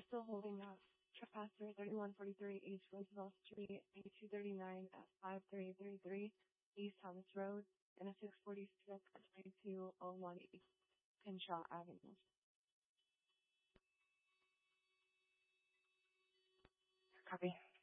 still holding up. Trespasser 3143 East Roosevelt Street, A239 at 5333 East Thomas Road, and a 646 2201 East Pinshaw Avenue. Copy.